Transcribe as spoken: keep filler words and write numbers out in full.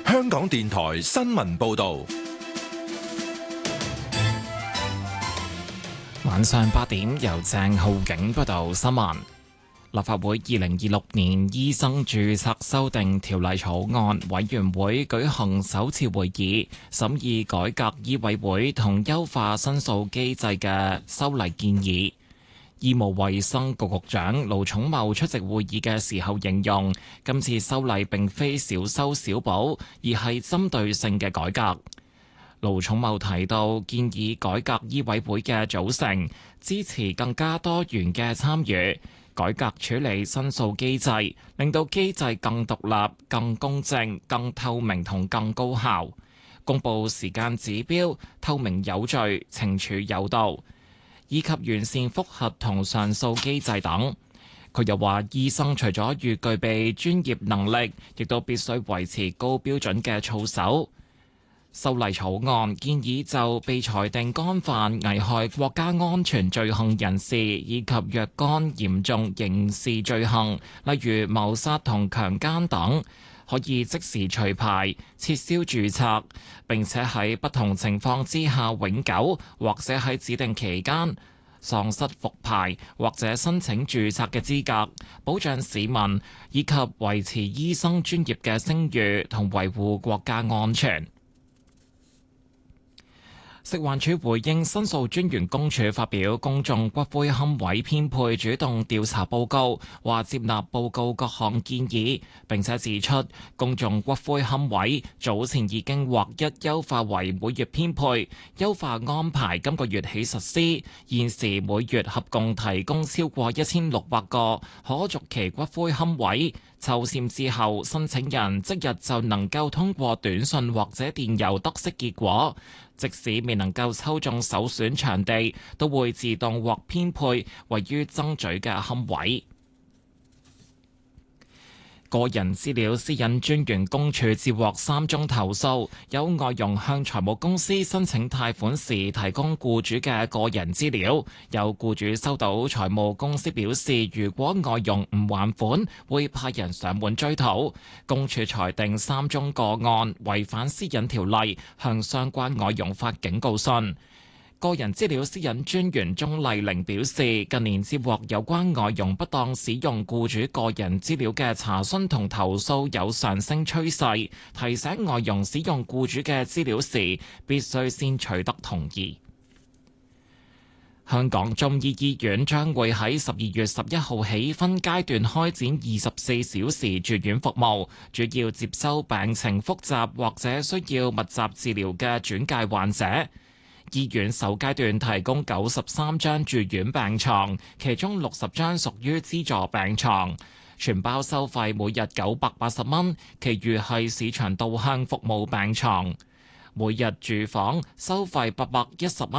香港電台新聞報道。 晚上八點，由鄭浩景報道新聞。立法會二零二六年醫生註冊修訂條例草案委員會舉行首次會議，審議改革醫委會同優化申訴機制嘅修例建議。醫務衛生局局長盧寵茂出席會議嘅時候形容，今次修例並非小修小補，而係針對性嘅改革。盧寵茂提到，建議改革醫委會嘅組成，支持更加多元嘅參與，改革處理申訴機制，令到機制更獨立、更公正、更透明同更高效。公布時間指標，透明有序，懲處有道，以及完善覆核同上訴機制等。佢又話，醫生除咗要具備專業能力，亦都必須維持高標準嘅操守。修例草案建議就被裁定干犯危害國家安全罪行人士，以及若干嚴重刑事罪行，例如謀殺同強姦等，可以即時除牌、撤銷註冊，並且喺不同情況之下永久或者喺指定期間喪失復牌或者申請註冊嘅資格，保障市民以及維持醫生專業嘅聲譽同維護國家安全。食環署回應申訴專員公署發表公眾骨灰龕位編配主動調查報告，話接納報告各項建議，並且指出公眾骨灰龕位早前已經劃一優化為每月編配，優化安排今個月起實施，現時每月合共提供超過一千六百個可續期骨灰龕位。抽籤之後，申請人即日就能夠通過短信或者電郵得悉結果，即使未能夠抽中首選場地，都會自動獲編配位於爭取嘅龕位。個人資料私隱專員公署接獲三宗投訴，有外傭向財務公司申請貸款時提供僱主嘅個人資料，有僱主收到財務公司表示，如果外傭唔還款，會派人上門追討。公署裁定三宗個案違反私隱條例，向相關外傭發警告信。個人資料私隱專員鍾麗玲表示，近年接獲有關外傭不當使用僱主個人資料嘅查詢同投訴有上升趨勢，提醒外傭使用僱主嘅資料時，必須先取得同意。香港中醫醫院將會喺十二月十一號起分階段開展二十四小時住院服務，主要接收病情複雜或者需要密集治療嘅轉介患者。醫院首階段提供九十三張住院病床，其中六十張屬於資助病床，全包收費每日九百八十蚊，其餘係市場導向服務病床。每日住房收費八百一十蚊。